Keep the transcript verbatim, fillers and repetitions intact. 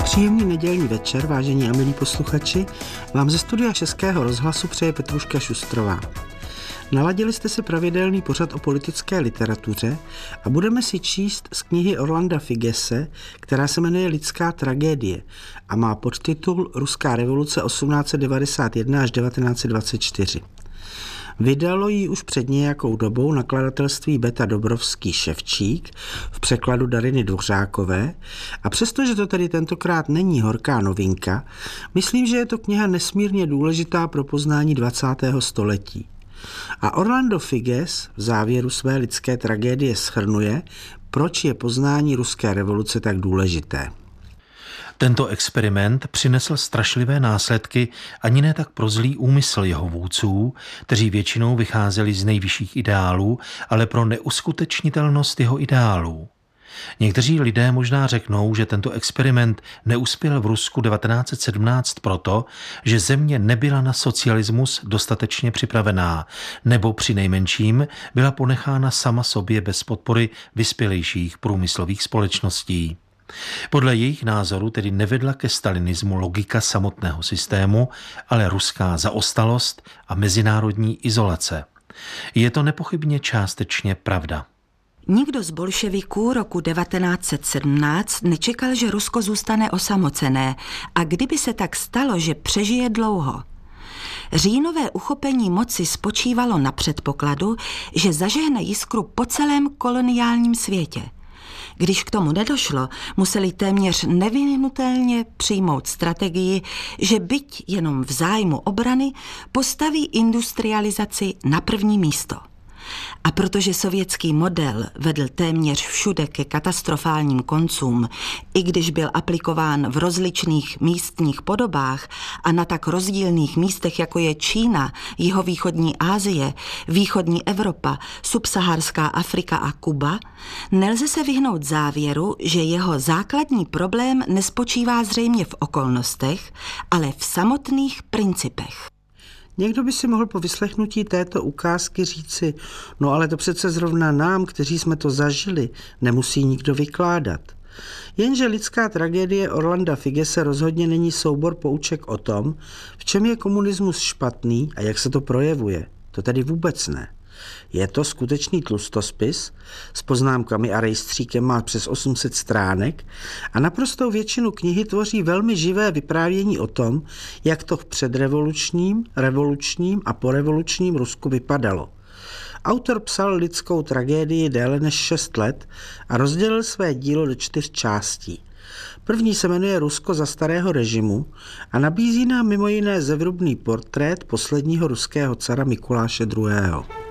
Příjemný nedělní večer, vážení a milí posluchači, vám ze studia Českého rozhlasu přeje Petruška Šustrová. Naladili jste si pravidelný pořad o politické literatuře a budeme si číst z knihy Orlanda Figese, která se jmenuje Lidská tragédie a má podtitul Ruská revoluce osmnáct set devadesát jedna až devatenáct set dvacet čtyři. Vydalo ji už před nějakou dobou nakladatelství Beta Dobrovský Ševčík v překladu Dariny Dvořákové a přestože to tedy tentokrát není horká novinka, myslím, že je to kniha nesmírně důležitá pro poznání dvacátého století. A Orlando Figes v závěru své lidské tragédie shrnuje, proč je poznání ruské revoluce tak důležité. Tento experiment přinesl strašlivé následky ani ne tak pro zlý úmysl jeho vůdců, kteří většinou vycházeli z nejvyšších ideálů, ale pro neuskutečnitelnost jeho ideálů. Někteří lidé možná řeknou, že tento experiment neuspěl v Rusku devatenáct set sedmnáct proto, že země nebyla na socialismus dostatečně připravená, nebo při nejmenším byla ponechána sama sobě bez podpory vyspělejších průmyslových společností. Podle jejich názoru tedy nevedla ke stalinismu logika samotného systému, ale ruská zaostalost a mezinárodní izolace. Je to nepochybně částečně pravda. Nikdo z bolševiků roku devatenáct set sedmnáct nečekal, že Rusko zůstane osamocené a kdyby se tak stalo, že přežije dlouho. Říjnové uchopení moci spočívalo na předpokladu, že zažehne jiskru po celém koloniálním světě. Když k tomu nedošlo, museli téměř nevyhnutelně přijmout strategii, že byť jenom v zájmu obrany postaví industrializaci na první místo. A protože sovětský model vedl téměř všude ke katastrofálním koncům, i když byl aplikován v rozličných místních podobách a na tak rozdílných místech, jako je Čína, jihovýchodní Asie, východní Evropa, subsaharská Afrika a Kuba, nelze se vyhnout závěru, že jeho základní problém nespočívá zřejmě v okolnostech, ale v samotných principech. Někdo by si mohl po vyslechnutí této ukázky říci, no ale to přece zrovna nám, kteří jsme to zažili, nemusí nikdo vykládat. Jenže lidská tragédie Orlanda Figese rozhodně není soubor pouček o tom, v čem je komunismus špatný a jak se to projevuje. To tedy vůbec ne. Je to skutečný tlustospis, s poznámkami a rejstříkem má přes osm set stránek a naprostou většinu knihy tvoří velmi živé vyprávění o tom, jak to v předrevolučním, revolučním a porevolučním Rusku vypadalo. Autor psal lidskou tragédii déle než šest let a rozdělil své dílo do čtyř částí. První se jmenuje Rusko za starého režimu a nabízí nám mimo jiné zevrubný portrét posledního ruského cara Mikuláše druhého.